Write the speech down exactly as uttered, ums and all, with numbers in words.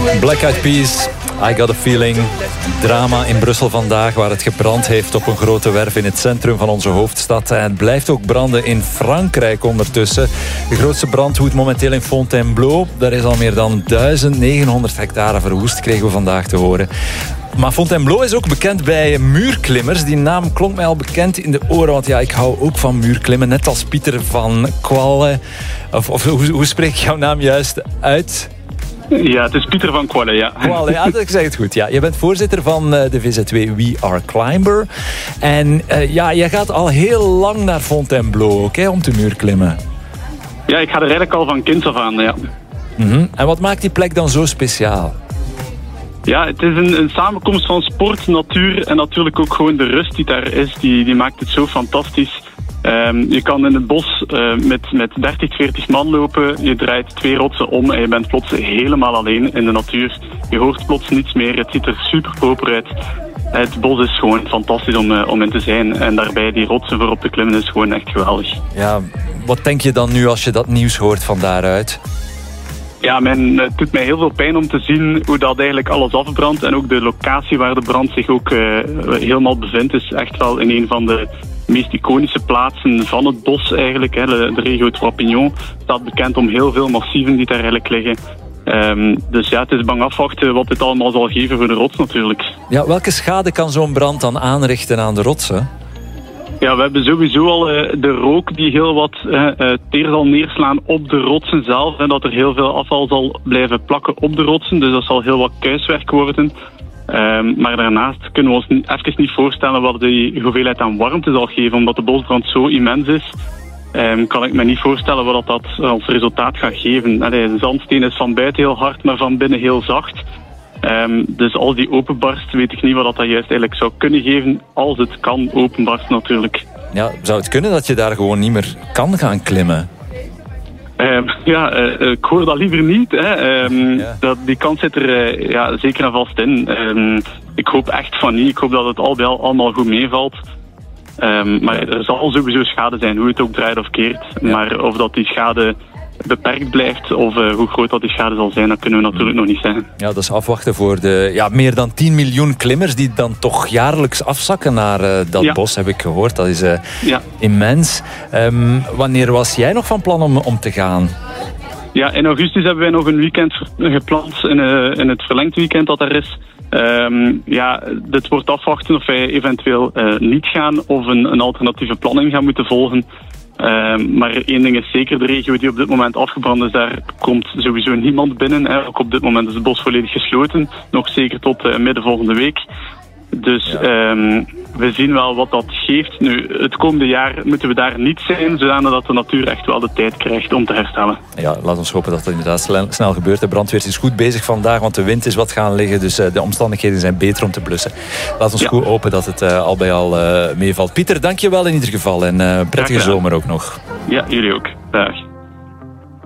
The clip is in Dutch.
Black Eyed Peas, I Got a Feeling. Drama in Brussel vandaag, waar het gebrand heeft op een grote werf in het centrum van onze hoofdstad. En het blijft ook branden in Frankrijk ondertussen. De grootste brand woedt momenteel in Fontainebleau. Daar is al meer dan duizend negenhonderd hectare verwoest, kregen we vandaag te horen. Maar Fontainebleau is ook bekend bij muurklimmers. Die naam klonk mij al bekend in de oren, want ja, ik hou ook van muurklimmen. Net als Pieter van Qualle. Of, of hoe, hoe spreek ik jouw naam juist uit? Ja, het is Pieter van Qualle, ja. Qualle, ja, ik zeg het goed. Ja. Je bent voorzitter van de V Z W We Are Climber. En uh, ja, je gaat al heel lang naar Fontainebleau, ook, hè, om te muurklimmen. Ja, ik ga er eigenlijk al van kind af aan, ja. Mm-hmm. En wat maakt die plek dan zo speciaal? Ja, het is een, een samenkomst van sport, natuur en natuurlijk ook gewoon de rust die daar is. Die, die maakt het zo fantastisch. Um, je kan in het bos uh, met, met dertig, veertig man lopen. Je draait twee rotsen om en je bent plots helemaal alleen in de natuur. Je hoort plots niets meer. Het ziet er super proper uit. Het bos is gewoon fantastisch om, uh, om in te zijn. En daarbij die rotsen voorop te klimmen is gewoon echt geweldig. Ja, wat denk je dan nu als je dat nieuws hoort van daaruit? Ja, men, het doet mij heel veel pijn om te zien hoe dat eigenlijk alles afbrandt. En ook de locatie waar de brand zich ook uh, helemaal bevindt is echt wel in een van de meest iconische plaatsen van het bos eigenlijk. Hè. De, de regio Trois Pignons staat bekend om heel veel massieven die daar eigenlijk liggen. Um, dus ja, het is bang afwachten wat dit allemaal zal geven voor de rots natuurlijk. Ja, welke schade kan zo'n brand dan aanrichten aan de rotsen? Ja, we hebben sowieso al uh, de rook die heel wat uh, uh, teer zal neerslaan op de rotsen zelf. En dat er heel veel afval zal blijven plakken op de rotsen. Dus dat zal heel wat kuiswerk worden. Um, maar daarnaast kunnen we ons niet, even niet voorstellen wat die hoeveelheid aan warmte zal geven. Omdat de bosbrand zo immens is, um, kan ik me niet voorstellen wat dat als resultaat gaat geven. Allee, de zandsteen is van buiten heel hard, maar van binnen heel zacht. Um, dus als die openbarst, weet ik niet wat dat juist eigenlijk zou kunnen geven. Als het kan openbarsten natuurlijk. Ja, zou het kunnen dat je daar gewoon niet meer kan gaan klimmen? Um, ja, uh, ik hoor dat liever niet. Hè. Um, ja. dat, die kans zit er uh, ja, zeker en vast in. Um, ik hoop echt van niet. Ik hoop dat het al bij al allemaal goed meevalt. Um, maar er zal sowieso schade zijn, hoe het ook draait of keert. Ja. Maar of dat die schade beperkt blijft of uh, hoe groot dat die schade zal zijn, dat kunnen we natuurlijk nog niet zeggen. Ja, dat is afwachten voor de ja, meer dan tien miljoen klimmers die dan toch jaarlijks afzakken naar uh, dat ja. bos, heb ik gehoord. Dat is uh, ja. immens. Um, wanneer was jij nog van plan om, om te gaan? Ja, in augustus hebben wij nog een weekend gepland, in, uh, in het verlengd weekend dat er is. Um, ja, dit wordt afwachten of wij eventueel uh, niet gaan of een, een alternatieve planning gaan moeten volgen. Uh, maar één ding is zeker, de regio die op dit moment afgebrand is, daar komt sowieso niemand binnen. Hè. Ook op dit moment is het bos volledig gesloten, nog zeker tot uh, midden volgende week. Dus ja. um, we zien wel wat dat geeft. Nu, het komende jaar moeten we daar niet zijn, zodat de natuur echt wel de tijd krijgt om te herstellen. Ja, laat ons hopen dat het inderdaad snel gebeurt. De brandweer is goed bezig vandaag, want de wind is wat gaan liggen, dus uh, de omstandigheden zijn beter om te blussen. Laat ons ja. goed hopen dat het uh, al bij al uh, meevalt. Pieter, dank je wel in ieder geval en uh, prettige zomer ook nog. Ja, jullie ook. Dag.